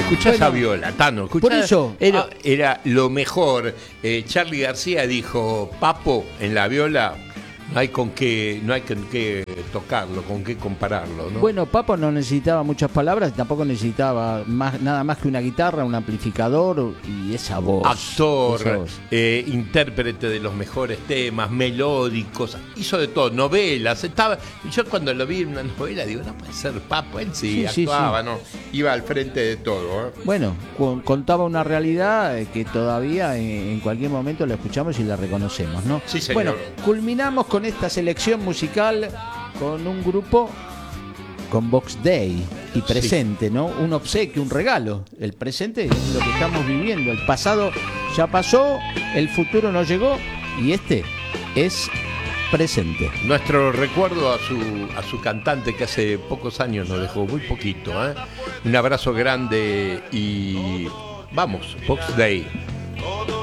Escuchá esa viola, Tano. Escuchá, por eso. Era lo mejor. Charly García dijo, Papo, en la viola no hay con qué tocarlo, con qué compararlo, ¿no? Bueno, Papo no necesitaba muchas palabras, tampoco necesitaba nada más que una guitarra, un amplificador y esa voz. Actor, intérprete de los mejores temas, melódicos, hizo de todo, novelas. Yo cuando lo vi en una novela digo, no puede ser Papo, él sí actuaba, sí. ¿No? Iba al frente de todo. Bueno, contaba una realidad que todavía en cualquier momento la escuchamos y la reconocemos, ¿no? Sí, señor. Bueno, culminamos con esta selección musical con un grupo con Box Day y presente, ¿no? Un obsequio, un regalo. El presente es lo que estamos viviendo. El pasado ya pasó, el futuro no llegó y este es presente. Nuestro recuerdo a su cantante que hace pocos años nos dejó, muy poquito, ¿eh? Un abrazo grande y vamos, Box Day.